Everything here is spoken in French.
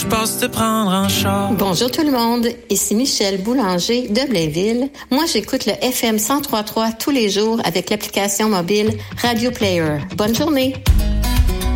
Je passe te prendre en char. Bonjour tout le monde, ici Michel Boulanger de Blainville. Moi, j'écoute le FM 103.3 tous les jours avec l'application mobile Radio Player. Bonne journée!